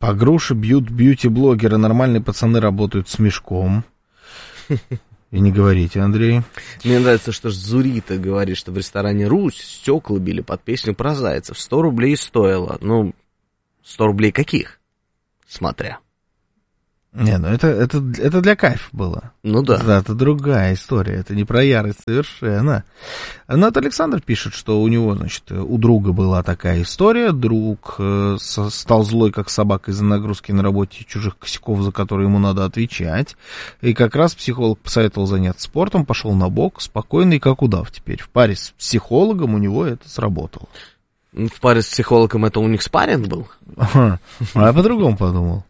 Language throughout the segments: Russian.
По груше бьют бьюти-блогеры, нормальные пацаны работают с мешком. И не говорите, Андрей. Мне нравится, что Зурита говорит, что в ресторане «Русь» стекла били под песню про зайцев. 100 рублей стоило. 100 рублей каких? Смотря. Не, это для кайфа было. Ну да. Да, это другая история, это не про ярость совершенно. Нат Александр пишет, что у него, значит, у друга была такая история. Друг стал злой, как собака, из-за нагрузки на работе чужих косяков, за которые ему надо отвечать. И как раз психолог посоветовал заняться спортом, пошел на бок, спокойный, как удав теперь. В паре с психологом у него это сработало. В паре с психологом это у них спарринг был? А я по-другому подумал.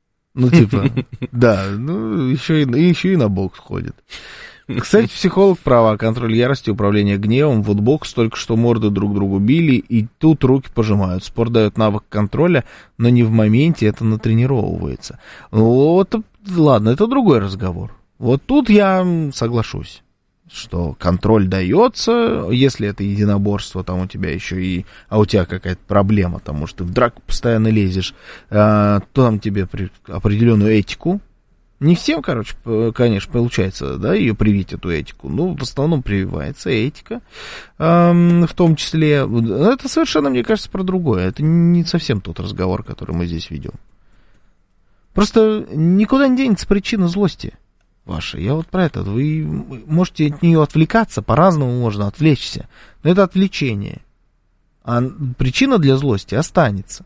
Да, еще и на бокс ходит. Кстати, психолог права, контроль ярости, управление гневом, вот бокс только что морды друг другу били, и тут руки пожимают. Спорт дает навык контроля, но не в моменте, это натренировывается. Вот, ладно, это другой разговор. Вот тут я соглашусь, что контроль дается, если это единоборство, там у тебя еще и, у тебя какая-то проблема, там, может, ты в драку постоянно лезешь, то там тебе определенную этику, не всем, конечно, получается, да, ее привить, эту этику, но в основном прививается этика, в том числе, это совершенно, мне кажется, про другое, это не совсем тот разговор, который мы здесь ведем. Просто никуда не денется причина злости ваша. Я вот про это. Вы можете от нее отвлекаться, по-разному можно отвлечься. Но это отвлечение. А причина для злости останется.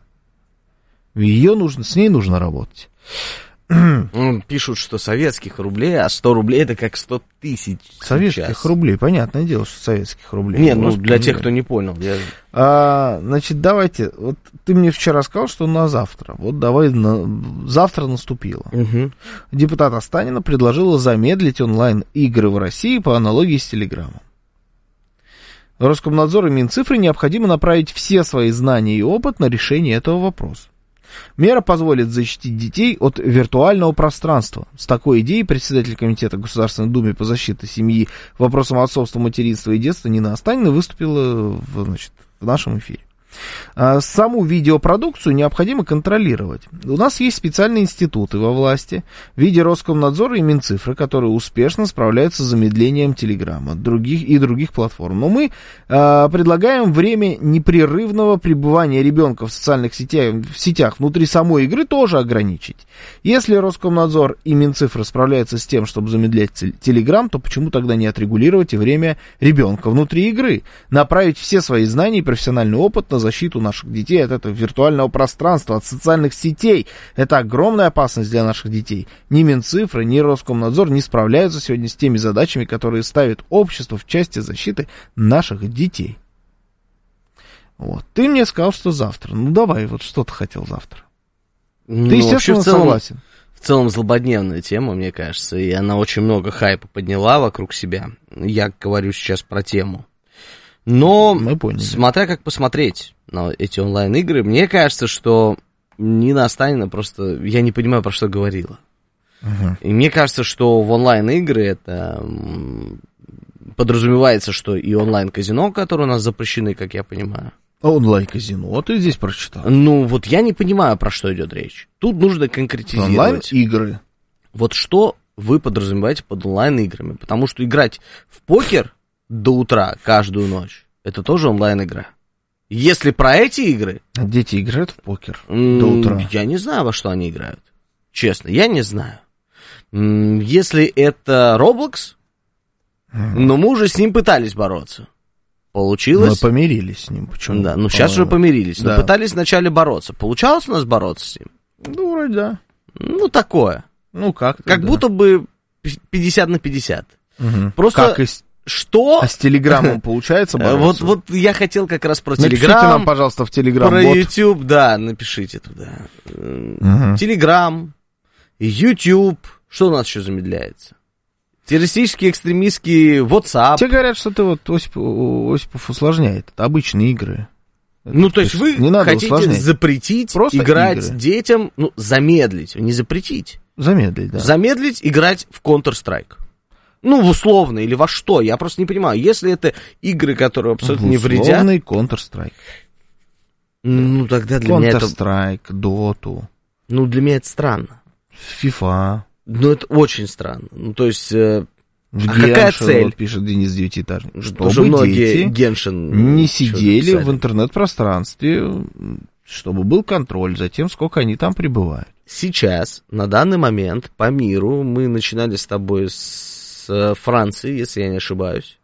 С ней нужно работать. Пишут, что советских рублей, а 100 рублей это как 100 тысяч. Советских рублей, понятное дело, что советских рублей. Не, для тех, кто не понял. Значит, давайте, вот ты мне вчера сказал, что на завтра. Вот давай, завтра наступило. Угу. Депутат Останина предложила замедлить онлайн-игры в России по аналогии с Телеграмом. Роскомнадзор и Минцифры необходимо направить все свои знания и опыт на решение этого вопроса. Мера позволит защитить детей от виртуального пространства. С такой идеей председатель комитета Государственной Думы по защите семьи вопросам отцовства, материнства и детства Нина Останина выступила в нашем эфире. Саму видеопродукцию необходимо контролировать. У нас есть специальные институты во власти в виде Роскомнадзора и Минцифры, которые успешно справляются с замедлением Телеграма и других платформ. Но мы предлагаем время непрерывного пребывания ребенка в социальных сетях внутри самой игры тоже ограничить. Если Роскомнадзор и Минцифры справляются с тем, чтобы замедлять Телеграм, то почему тогда не отрегулировать и время ребенка внутри игры? Направить все свои знания и профессиональный опыт на защиту наших детей от этого виртуального пространства, от социальных сетей. Это огромная опасность для наших детей. Ни Минцифры, ни Роскомнадзор не справляются сегодня с теми задачами, которые ставит общество в части защиты наших детей. Вот. Ты мне сказал, что завтра. Ну, давай, вот что ты хотел завтра. Ты, естественно, согласен. В целом злободневная тема, мне кажется, и она очень много хайпа подняла вокруг себя. Я говорю сейчас про тему. Но, смотря как посмотреть на эти онлайн-игры, мне кажется, что Нина Останина просто, я не понимаю, про что говорила. И мне кажется, что в онлайн-игры это подразумевается, что и онлайн-казино, которые у нас запрещены, как я понимаю. Онлайн-казино, ты здесь прочитал. Ну, вот я не понимаю, про что идет речь. Тут нужно конкретизировать. Онлайн-игры. Вот что вы подразумеваете под онлайн-играми? Потому что играть в покер до утра, каждую ночь, это тоже онлайн-игра. Если про эти игры... Дети играют в покер до утра. Я не знаю, во что они играют. Честно, я не знаю. Если это Roblox, но мы уже с ним пытались бороться. Получилось? Мы помирились с ним. Почему? Да, ну сейчас уже помирились. Да. Но пытались вначале бороться. Получалось у нас бороться с ним? Ну, вроде да. Ну, такое. Ну, как будто бы 50 на 50. Угу. Просто... Что? А с Телеграмом получается бороться? Вот я хотел как раз про Напишите Телеграм. нам, пожалуйста, в Телеграм. Про YouTube, да, напишите туда. Телеграм, YouTube. Что у нас еще замедляется? Террористические, экстремистские, WhatsApp. Те говорят, что ты вот Осипов усложняет. Это обычные игры. Ну, то есть вы хотите запретить просто играть игры детям, ну, замедлить, не запретить. Замедлить, да. Замедлить играть в Counter-Strike. Ну, в условно или во что, я просто не понимаю. Если это игры, которые абсолютно не вредят... Условный Counter-Strike. Ну, тогда для меня это... Counter-Strike, Доту. Ну, для меня это странно. FIFA. Ну, это очень странно. Ну, то есть... какая цель? Вот пишет Денис Девятиэтажник. Чтобы многие Геншин не сидели в интернет-пространстве, чтобы был контроль за тем, сколько они там пребывают. Сейчас, на данный момент, по миру, мы начинали с тобой с Франции, если я не ошибаюсь.